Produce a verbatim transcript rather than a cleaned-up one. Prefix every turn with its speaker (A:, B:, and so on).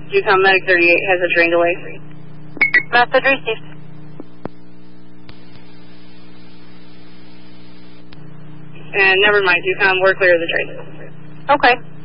A: Yukon Medic thirty-eight has a train delay.
B: Message received.
A: And never mind, Yukon, we're clear of the train.
B: Okay.